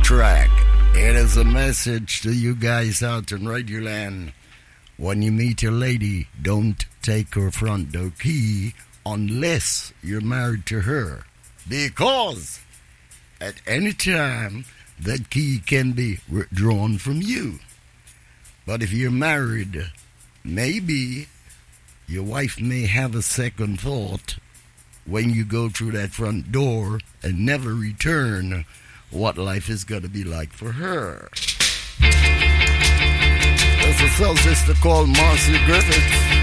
track. It is a message to you guys out in Radio Land. When you meet your lady, don't take her front door key unless you're married to her. Because at any time, that key can be withdrawn from you. But if you're married, maybe your wife may have a second thought when you go through that front door and never return, what life is going to be like for her. There's a soul sister called Marcy Griffiths.